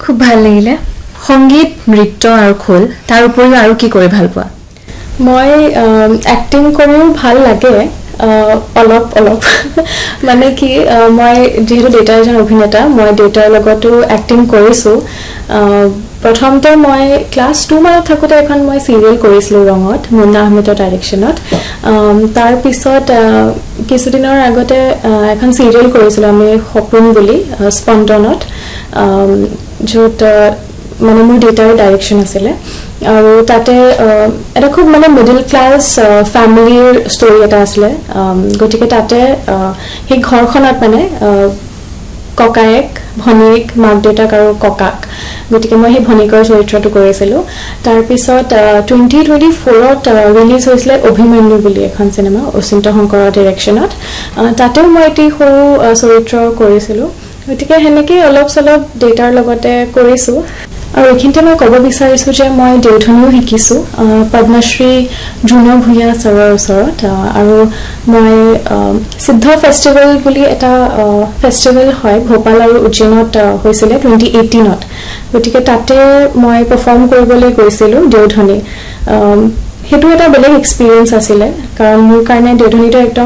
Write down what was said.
খুব ভাল লাগিলে সংগীত নৃত্য আৰু খোল তাৰ উপৰিও আৰু কি কৰি ভাল পোৱা মই এক্টিং কৰিও ভাল লাগে অলপ মানে কি মই যেহেতু দেউতা এজন অভিনেতা মই দেউতাৰ লগতো এক্টিং কৰিছো প্ৰথমতে মই ক্লাছ 2 মানত থাকোতে এখন মই সিৰিয়েল কৰিছিলো ৰঙত মুন্না আহমেদৰ ডাইৰেকচনত তাৰ পিছত কিছুদিনৰ আগতে এখন সিৰিয়েল কৰিছিলো আমি সপোন বুলি স্পন্দনত য'ত মানে মোৰ দেউতাৰ ডাইৰেকচন আছিলে আৰু তাতে এটা খুব মানে মিডল ক্লাস ফ্যামিলিৰ ষ্টৰী এটা আছিলে গতিকে তাতে সেই ঘৰখনত মানে ককায়েক ভনীক মাক দেউতাক আৰু ককাক গতিকে মই সেই ভনীকৰ চৰিত্ৰটো কৰিছিলো তাৰ পিছত 2024ত ৰিলিজ হৈছিল অভিমন্যু বুলি এখন সিনেমা অচিন্ত শংকৰৰ ডাইৰেকচনত তাতেও মই এটি সৰু চৰিত্ৰ কৰিছিলো গতিকে হেনেকে অলপ চলপ ডেটাৰ লগতে কৰিছো আৰু এখিনতে মই ক'ব বিচাৰিছো যে মই দেউধনীও শিকিছো পদ্মশ্ৰী জুন ভূঞা ছাৰৰ ওচৰত আৰু মই সিদ্ধ ফেষ্টিভেল বুলি এটা ফেষ্টিভেল হয় ভোপাল আৰু উজ্জয়নত হৈছিল 2018ত গতিকে তাতে মই পাৰফৰ্ম কৰিবলৈ গৈছিলো দেউধনী হেতু এটা বেলেগ এক্সপেৰিয়েন্স আছিল কাৰণ মোৰ কাৰণে দেউধনীটো একদম